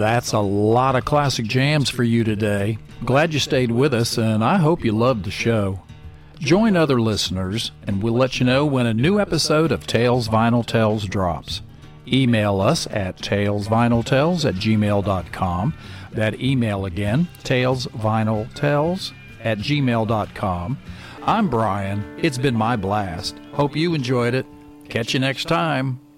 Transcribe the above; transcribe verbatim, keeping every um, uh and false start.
That's a lot of classic jams for you today. Glad you stayed with us, and I hope you loved the show. Join other listeners, and we'll let you know when a new episode of Tales Vinyl Tells drops. Email us at talesvinyltells at gmail dot com. That email again, talesvinyltells at gmail dot com. I'm Brian. It's been my blast. Hope you enjoyed it. Catch you next time.